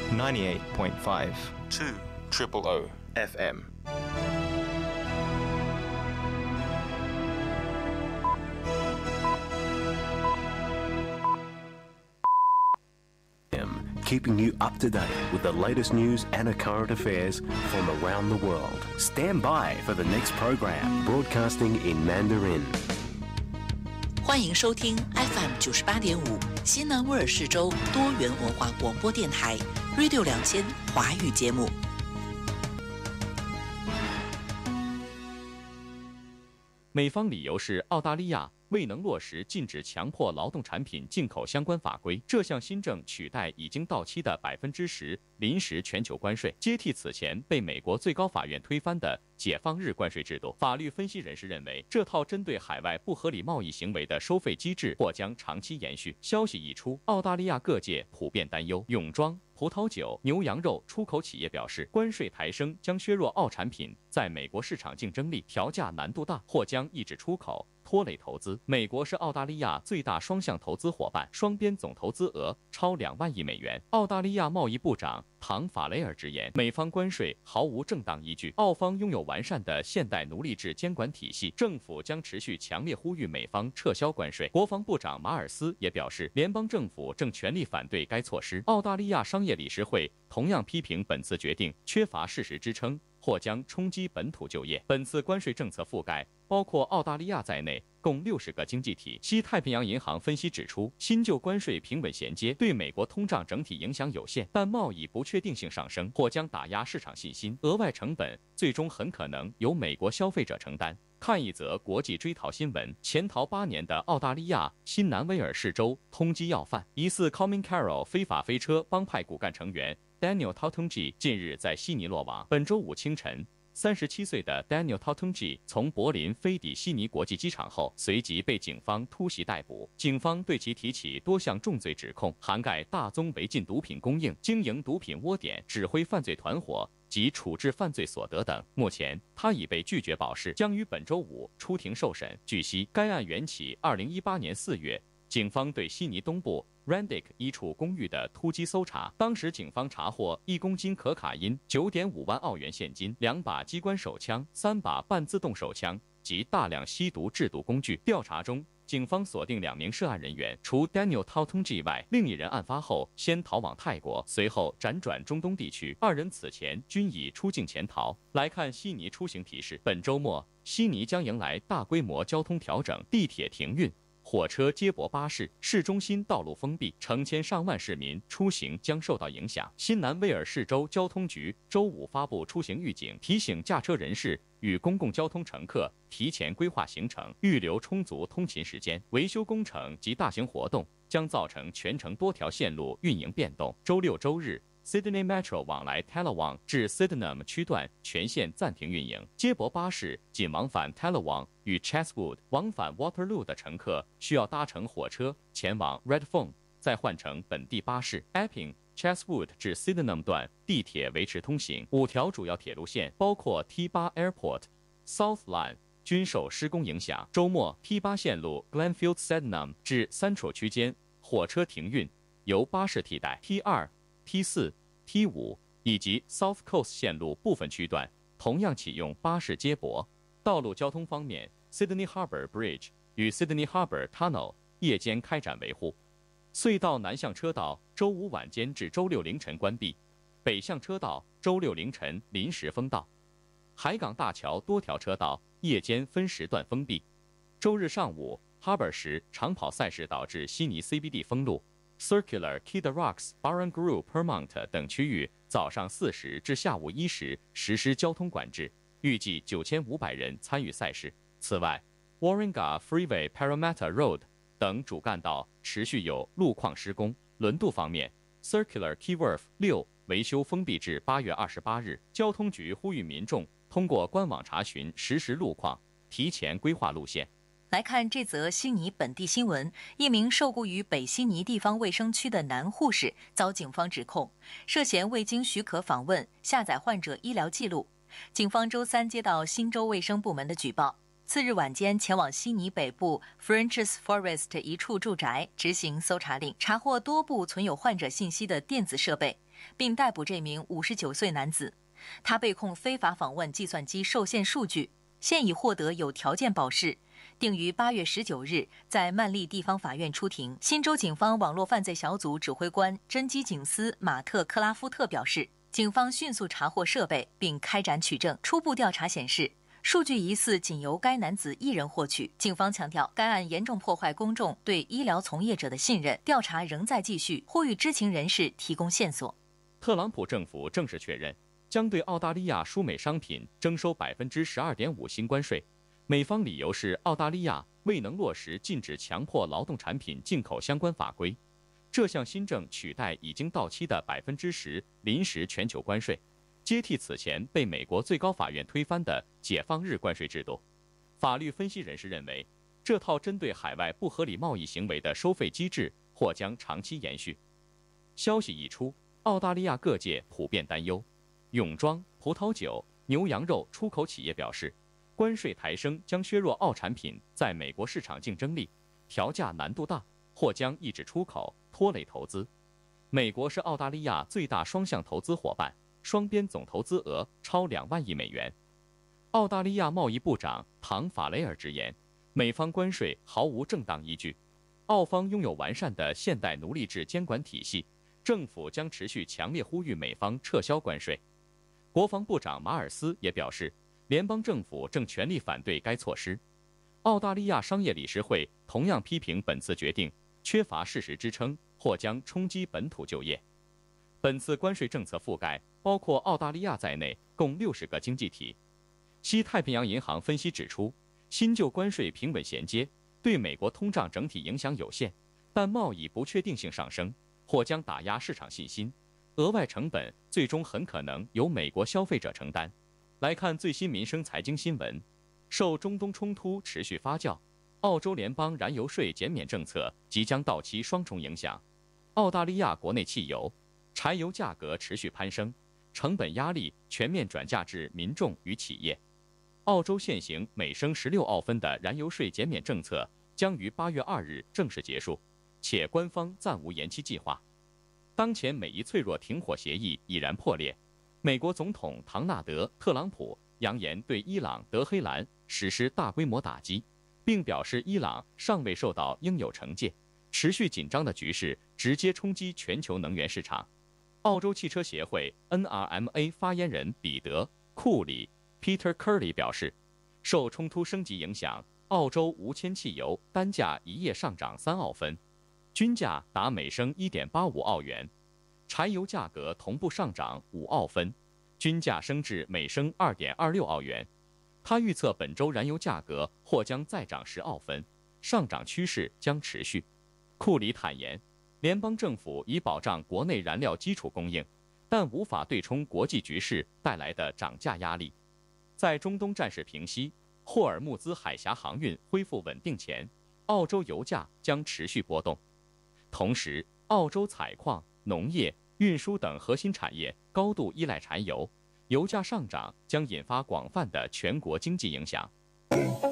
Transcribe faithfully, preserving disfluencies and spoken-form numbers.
ninety-eight point five two triple O F M. Keeping you up to date with the latest news and current affairs from around the world. Stand by for the next program, broadcasting in Mandarin. 欢迎收听 F M 九十八点五西南威尔士州多元文化广播电台 Radio 两千华语节目。 美方理由是澳大利亚未能落实禁止强迫劳动产品进口相关法规，这项新政取代已经到期的百分之十临时全球关税，接替此前被美国最高法院推翻的解放日关税制度。法律分析人士认为，这套针对海外不合理贸易行为的收费机制或将长期延续。消息一出，澳大利亚各界普遍担忧。泳装、葡萄酒、牛羊肉出口企业表示，关税抬升将削弱澳产品在美国市场竞争力，调价难度大，或将抑制出口，拖累投资。美国是澳大利亚最大双向投资伙伴，双边总投资额超两万亿美元。澳大利亚贸易部长唐·法雷尔直言，美方关税毫无正当依据，澳方拥有完善的现代奴隶制监管体系，政府将持续强烈呼吁美方撤销关税。国防部长马尔斯也表示，联邦政府正全力反对该措施。澳大利亚商业理事会同样批评本次决定缺乏事实支撑，或将冲击本土就业。本次关税政策覆盖包括澳大利亚在内共六十个经济体。西太平洋银行分析指出，新旧关税平稳衔接，对美国通胀整体影响有限，但贸易不确定性上升，或将打压市场信心，额外成本最终很可能由美国消费者承担。看一则国际追逃新闻：潜逃八年的澳大利亚新南威尔士州通缉要犯，疑似 Coming Carol 非法飞车帮派骨干成员 Daniel Tautungi 近日在悉尼落网。本周五清晨，三十七岁的 Daniel Tautungi 从柏林飞抵悉尼国际机场后，随即被警方突袭逮捕。警方对其提起多项重罪指控，涵盖大宗违禁毒品供应、经营毒品窝点、指挥犯罪团伙及处置犯罪所得等。目前，他已被拒绝保释，将于本周五出庭受审。据悉，该案缘起二零一八年四月，警方对悉尼东部 Randick 一处公寓的突击搜查，当时警方查获一公斤可卡因、九点五万澳元现金、两把机关手枪、三把半自动手枪及大量吸毒制毒工具。调查中，警方锁定两名涉案人员，除 Daniel Tautungi 外，另一人案发后先逃往泰国，随后辗转中东地区，二人此前均已出境潜逃。来看悉尼出行提示，本周末悉尼将迎来大规模交通调整，地铁停运，火车、接驳巴士，市中心道路封闭，成千上万市民出行将受到影响。新南威尔士州交通局周五发布出行预警，提醒驾车人士与公共交通乘客提前规划行程，预留充足通勤时间。维修工程及大型活动将造成全程多条线路运营变动。周六、周日，Sydney Metro 往来 Tallawong 至 Sydenham 区段全线暂停运营，接驳巴士仅往返 Tallawong 与 Chatswood， 往返 Waterloo 的乘客需要搭乘火车前往 Redfern， 再换乘本地巴士。Epping、Chatswood 至 Sydenham 段地铁维持通行。五条主要铁路线，包括 T 八 Airport、South Line 均受施工影响。周末 T 八线路 Glenfield Sydenham 至 Central 区间火车停运，由巴士替代。T 二、T 四、T 五以及 South Coast 线路部分区段同样启用巴士接驳。道路交通方面， Sydney Harbour Bridge 与 Sydney Harbour Tunnel 夜间开展维护。隧道南向车道周五晚间至周六凌晨关闭，北向车道周六凌晨临时封道。海港大桥多条车道夜间分时段封闭。周日上午 Harbour 时长跑赛事导致悉尼 C B D 封路， Circular、Key the Rocks、Barangaroo、Permont 等区域早上四时至下午一时实施交通管制，预计九千五百人参与赛事。此外 Warringah Freeway、Parramatta Road 等主干道持续有路况施工。轮渡方面， Circular Key Wharf 六维修封闭至八月二十八日。交通局呼吁民众通过官网查询实时路况，提前规划路线。 来看这则悉尼本地新闻，一名受雇于北悉尼地方卫生区的男护士遭警方指控，涉嫌未经许可访问、下载患者医疗记录。警方周三接到新州卫生部门的举报， 次日晚间前往悉尼北部 Frenchs Forest 一处住宅执行搜查令，查获多部存有患者信息的电子设备，并逮捕这名五十九岁男子。他被控非法访问计算机受限数据，现已获得有条件保释，定于八月十九日在曼利地方法院出庭。新州警方网络犯罪小组指挥官侦缉警司马特·克拉夫特表示，警方迅速查获设备并开展取证。初步调查显示，数据疑似仅由该男子一人获取。警方强调，该案严重破坏公众对医疗从业者的信任，调查仍在继续，呼吁知情人士提供线索。 特朗普政府正式确认，将对澳大利亚输美商品征收百分之十二点五新关税。美方理由是澳大利亚未能落实禁止强迫劳动产品进口相关法规。这项新政取代已经到期的百分之十临时全球关税，接替此前被美国最高法院推翻的解放日关税制度。法律分析人士认为，这套针对海外不合理贸易行为的收费机制或将长期延续。消息一出，澳大利亚各界普遍担忧。泳装、葡萄酒、牛羊肉出口企业表示，关税抬升将削弱澳产品在美国市场竞争力，调价难度大，或将抑制出口，拖累投资。美国是澳大利亚最大双向投资伙伴，双边总投资额超两万亿美元。澳大利亚贸易部长唐·法雷尔直言，美方关税毫无正当依据，澳方拥有完善的现代奴隶制监管体系，政府将持续强烈呼吁美方撤销关税。国防部长马尔斯也表示，联邦政府正全力反对该措施。澳大利亚商业理事会同样批评本次决定缺乏事实支撑，或将冲击本土就业。本次关税政策覆盖包括澳大利亚在内共六十个经济体。西太平洋银行分析指出，新旧关税平稳衔接，对美国通胀整体影响有限，但贸易不确定性上升，或将打压市场信心。额外成本最终很可能由美国消费者承担。来看最新民生财经新闻，受中东冲突持续发酵，澳洲联邦燃油税减免政策即将到期双重影响。澳大利亚国内汽油、柴油价格持续攀升，成本压力全面转嫁至民众与企业。澳洲现行每升十六澳分的燃油税减免政策将于八月二日正式结束，且官方暂无延期计划。当前美伊脆弱停火协议已然破裂，美国总统唐纳德·特朗普扬言对伊朗德黑兰实施大规模打击，并表示伊朗尚未受到应有惩戒。持续紧张的局势直接冲击全球能源市场。澳洲汽车协会 N R M A 发言人彼得·库里 Peter Curley 表示，受冲突升级影响，澳洲无铅汽油单价一夜上涨三澳分，均价达每升 一点八五澳元，柴油价格同步上涨五澳分，均价升至每升 二点二六澳元。他预测本周燃油价格或将再涨十澳分，上涨趋势将持续。库里坦言，联邦政府已保障国内燃料基础供应，但无法对冲国际局势带来的涨价压力。在中东战事平息、霍尔木兹海峡航运恢复稳定前，澳洲油价将持续波动。同时，澳洲采矿、农业、运输等核心产业高度依赖柴油，油价上涨将引发广泛的全国经济影响。